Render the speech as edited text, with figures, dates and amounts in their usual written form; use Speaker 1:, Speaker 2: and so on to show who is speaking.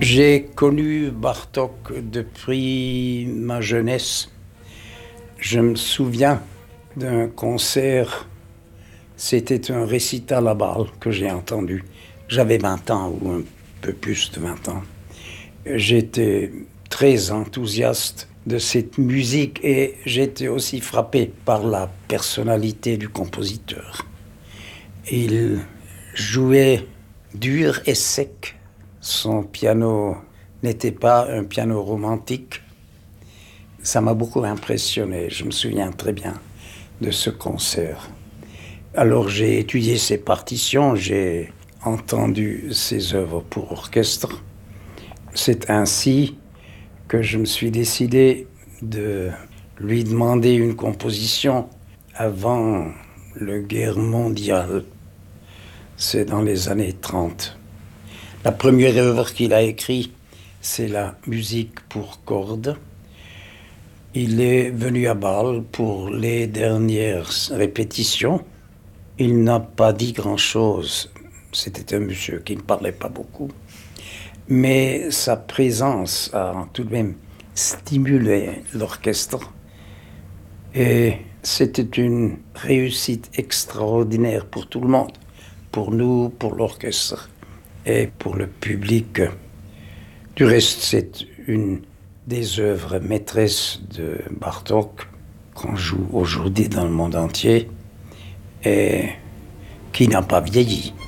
Speaker 1: J'ai connu Bartók depuis ma jeunesse. Je me souviens d'un concert, c'était un récital à Bâle que j'ai entendu. J'avais 20 ans ou un peu plus de 20 ans. J'étais très enthousiaste de cette musique et j'étais aussi frappé par la personnalité du compositeur. Il jouait dur et sec. Son piano n'était pas un piano romantique. Ça m'a beaucoup impressionné. Je me souviens très bien de ce concert. Alors j'ai étudié ses partitions, j'ai entendu ses œuvres pour orchestre. C'est ainsi que je me suis décidé de lui demander une composition avant la guerre mondiale. C'est dans les années 30. La première œuvre qu'il a écrite, c'est la musique pour cordes. Il est venu à Bâle pour les dernières répétitions. Il n'a pas dit grand-chose. C'était un monsieur qui ne parlait pas beaucoup. Mais sa présence a tout de même stimulé l'orchestre. Et c'était une réussite extraordinaire pour tout le monde. Pour nous, pour l'orchestre et pour le public. Du reste, c'est une des œuvres maîtresses de Bartók qu'on joue aujourd'hui dans le monde entier et qui n'a pas vieilli.